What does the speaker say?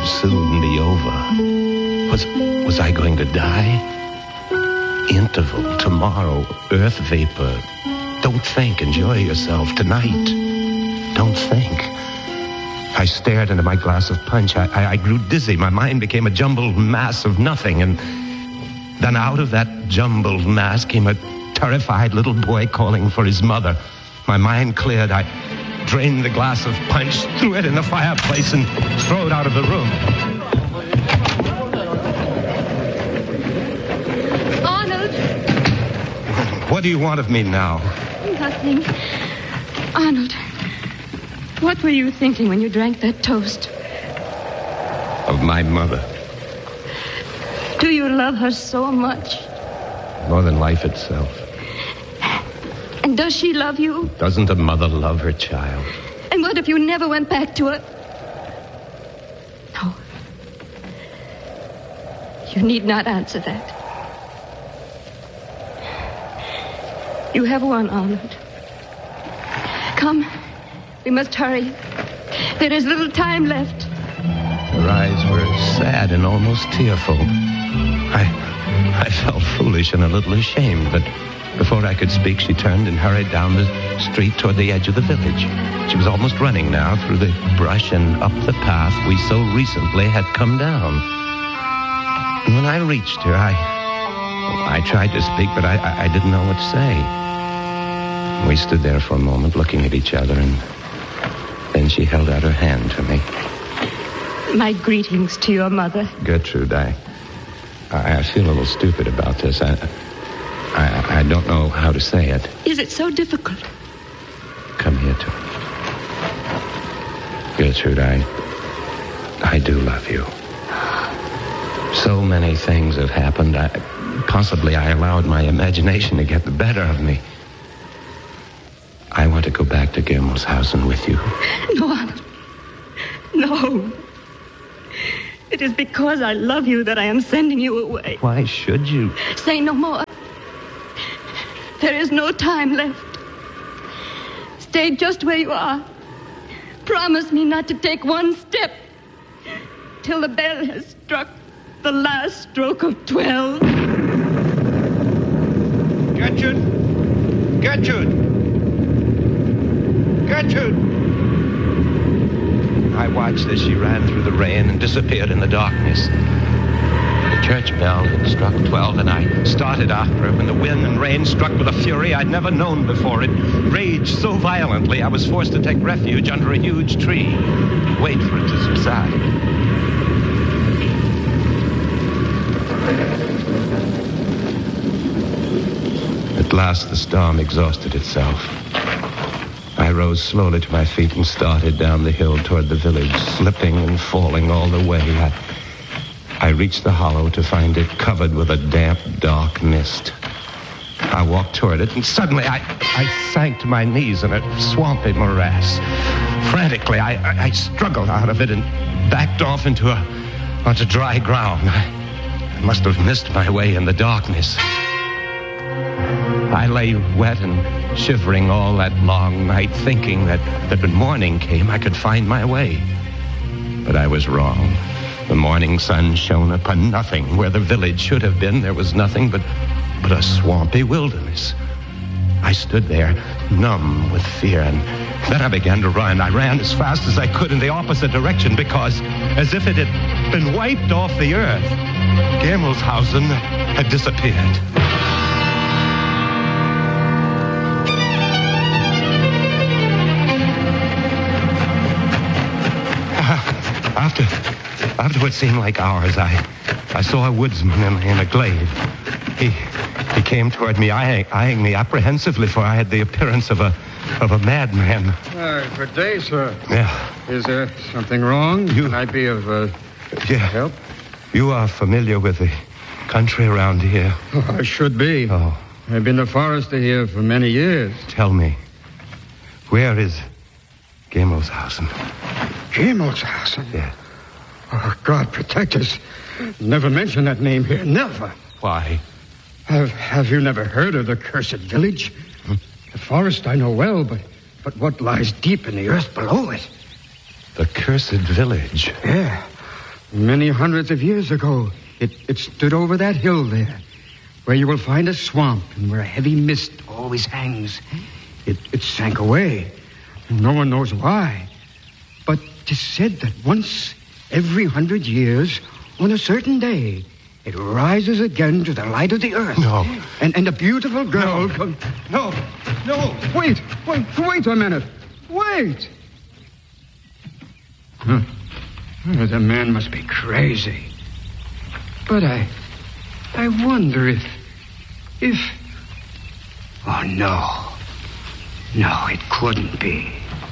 would soon be over. Was I going to die? Interval, tomorrow, earth vapor. Don't think, enjoy yourself tonight. Don't think. I stared into my glass of punch. I grew dizzy. My mind became a jumbled mass of nothing. And then out of that jumbled mass came a terrified little boy calling for his mother. My mind cleared. I drained the glass of punch, threw it in the fireplace, and strode out of the room. Arnold! What do you want of me now? Nothing. Arnold, what were you thinking when you drank that toast? Of my mother. Do you love her so much? More than life itself. And does she love you? Doesn't a mother love her child? And what if you never went back to her? No. You need not answer that. You have won, Arnold. Come, we must hurry. There is little time left. Her eyes were sad and almost tearful. I felt foolish and a little ashamed, but before I could speak, she turned and hurried down the street toward the edge of the village. She was almost running now through the brush and up the path we so recently had come down. And when I reached her, I tried to speak, but I didn't know what to say. We stood there for a moment looking at each other, and then she held out her hand to me. My greetings to your mother. Gertrude, I feel a little stupid about this. I don't know how to say it. Is it so difficult? Come here to me. Gertrude, I do love you. So many things have happened. Possibly I allowed my imagination to get the better of me. I want to go back to Gimmelshausen with you. No, Arnold. No. It is because I love you that I am sending you away. Why should you? Say no more. There is no time left. Stay just where you are. Promise me not to take one step till the bell has struck the last stroke of 12. Gertrude! Gertrude! Gertrude! I watched as she ran through the rain and disappeared in the darkness. The church bell had struck 12, and I started after her when the wind and rain struck with a fury I'd never known before. It raged so violently I was forced to take refuge under a huge tree and wait for it to subside. At last, the storm exhausted itself. I rose slowly to my feet and started down the hill toward the village, slipping and falling all the way. I reached the hollow to find it covered with a damp, dark mist. I walked toward it, and suddenly I sank to my knees in a swampy morass. Frantically, I struggled out of it and backed off onto dry ground. I must have missed my way in the darkness. I lay wet and shivering all that long night, thinking that when morning came, I could find my way. But I was wrong. The morning sun shone upon nothing. Where the village should have been, there was nothing but a swampy wilderness. I stood there, numb with fear, and then I began to run. I ran as fast as I could in the opposite direction because, as if it had been wiped off the earth, Gimmelshausen had disappeared. After what seemed like hours, I saw a woodsman in a glade. He came toward me, eyeing me apprehensively, for I had the appearance of a madman. Good day, sir. Yeah. Is there something wrong? Can I be of help? You are familiar with the country around here? Oh, I should be. Oh. I've been a forester here for many years. Tell me, where is Gimmelshausen? Gimmelshausen? Yeah. Oh, God protect us. Never mention that name here. Never. Why? Have you never heard of the cursed village? The forest I know well, but what lies deep in the earth below it? The cursed village? Yeah. Many hundreds of years ago, it stood over that hill there, where you will find a swamp and where a heavy mist always hangs. It sank away. No one knows why. But 'tis said that once every 100 years, on a certain day, it rises again to the light of the earth. No. And a beautiful girl comes... No. Wait a minute. Wait. The man must be crazy. But I wonder if... Oh, no. No, it couldn't be.